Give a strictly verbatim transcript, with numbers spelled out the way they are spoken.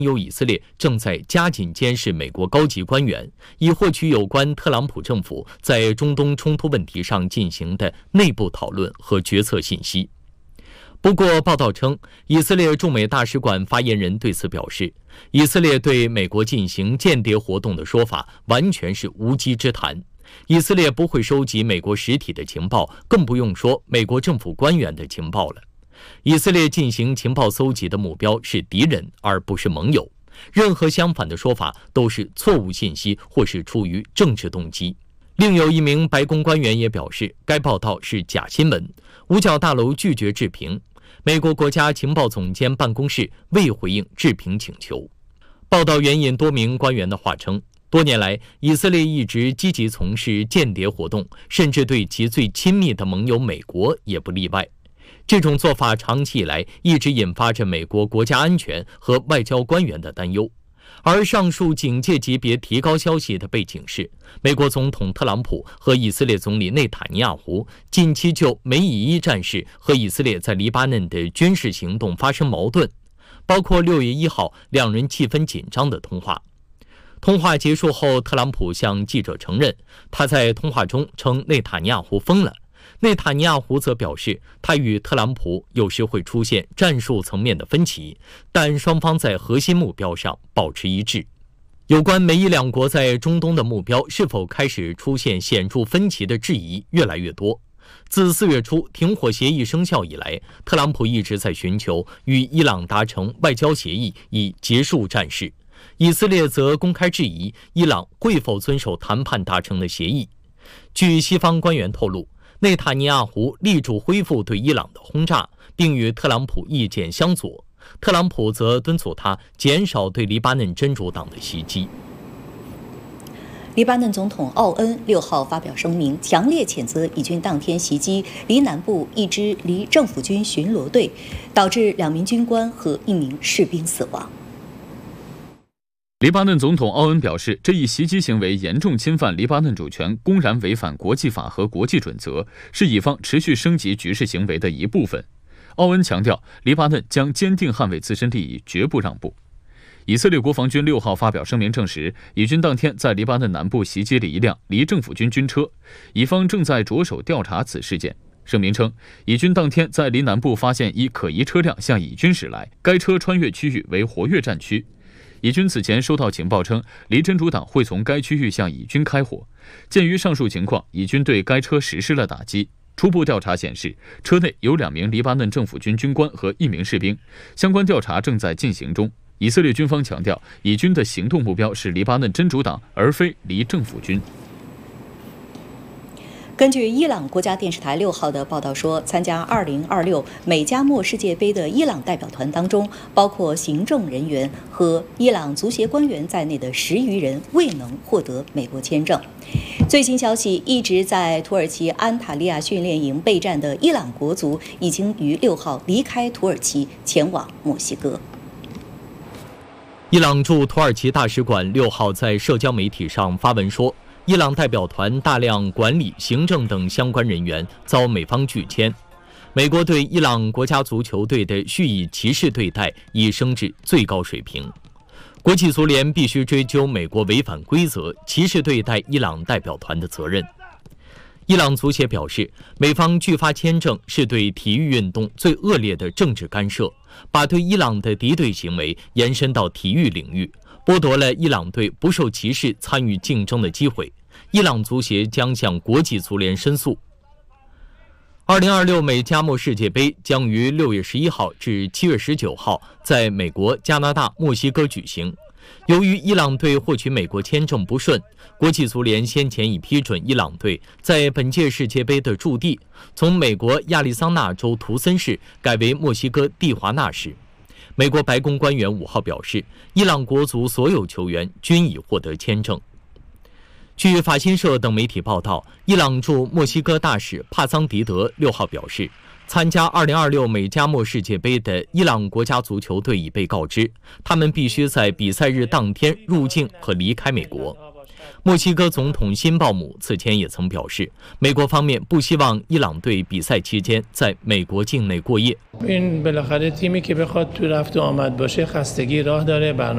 有以色列正在加紧监视美国高级官员，以获取有关特朗普政府在中东冲突问题上进行的内部讨论和决策信息。不过，报道称，以色列驻美大使馆发言人对此表示，以色列对美国进行间谍活动的说法完全是无稽之谈。以色列不会收集美国实体的情报，更不用说美国政府官员的情报了。以色列进行情报搜集的目标是敌人，而不是盟友。任何相反的说法都是错误信息，或是出于政治动机。另有一名白宫官员也表示，该报道是假新闻。五角大楼拒绝置评，美国国家情报总监办公室未回应置评请求。报道援引多名官员的话称，多年来，以色列一直积极从事间谍活动，甚至对其最亲密的盟友美国也不例外。这种做法长期以来一直引发着美国国家安全和外交官员的担忧。而上述警戒级别提高消息的背景是，美国总统特朗普和以色列总理内塔尼亚胡近期就美以伊战事和以色列在黎巴嫩的军事行动发生矛盾，包括六月一号两人气氛紧张的通话。通话结束后，特朗普向记者承认，他在通话中称内塔尼亚胡疯了。内塔尼亚胡则表示，他与特朗普有时会出现战术层面的分歧，但双方在核心目标上保持一致。有关美以两国在中东的目标是否开始出现显著分歧的质疑越来越多。自四月初停火协议生效以来，特朗普一直在寻求与伊朗达成外交协议，以结束战事。以色列则公开质疑伊朗会否遵守谈判达成的协议。据西方官员透露，内塔尼亚胡力主恢复对伊朗的轰炸，并与特朗普意见相左。特朗普则敦促他减少对黎巴嫩真主党的袭击。 黎巴嫩总统奥恩六号发表声明，强烈谴责以军当天袭击黎南部一支黎政府军巡逻队，导致两名军官和一名士兵死亡。 黎巴嫩总统奥恩表示，这一袭击行为严重侵犯黎巴嫩主权，公然违反国际法和国际准则，是以方持续升级局势行为的一部分。奥恩强调，黎巴嫩将坚定捍卫自身利益，绝不让步。以色列国防军六号发表声明证实，以军当天在黎巴嫩南部袭击了一辆黎政府军军车，以方正在着手调查此事件。声明称，以军当天在黎南部发现一可疑车辆向以军驶来，该车穿越区域为活跃战区。以军此前收到情报称，黎真主党会从该区域向以军开火。鉴于上述情况，以军对该车实施了打击。初步调查显示，车内有两名黎巴嫩政府军军官和一名士兵，相关调查正在进行中。以色列军方强调，以军的行动目标是黎巴嫩真主党，而非黎政府军。 根据伊朗国家电视台六号的报道说，参加二零二六美加墨世界杯的伊朗代表团当中，包括行政人员和伊朗足协官员在内的十余人未能获得美国签证。最新消息，一直在土耳其安塔利亚训练营备战的伊朗国足已经于六号离开土耳其，前往墨西哥。 伊朗驻土耳其大使馆六号在社交媒体上发文说，伊朗代表团大量管理、行政等相关人员遭美方拒签。美国对伊朗国家足球队的蓄意歧视对待已升至最高水平。国际足联必须追究美国违反规则、歧视对待伊朗代表团的责任。伊朗足协表示，美方拒发签证是对体育运动最恶劣的政治干涉，把对伊朗的敌对行为延伸到体育领域，剥夺了伊朗队不受歧视参与竞争的机会。伊朗足协将向国际足联申诉。二零二六美加墨世界杯将于六月十一号至七月十九号在美国、加拿大、墨西哥举行。由于伊朗队获取美国签证不顺，国际足联先前已批准伊朗队在本届世界杯的驻地从美国亚利桑那州图森市改为墨西哥蒂华纳市。美国白宫官员五号表示，伊朗国足所有球员均已获得签证。据法新社等媒体报道，伊朗驻墨西哥大使帕桑迪德六号表示，参加二零二六美加墨世界杯的伊朗国家足球队已被告知，他们必须在比赛日当天入境和离开美国。墨西哥总统辛鲍姆此前也曾表示，美国方面不希望伊朗队比赛期间在美国境内过夜。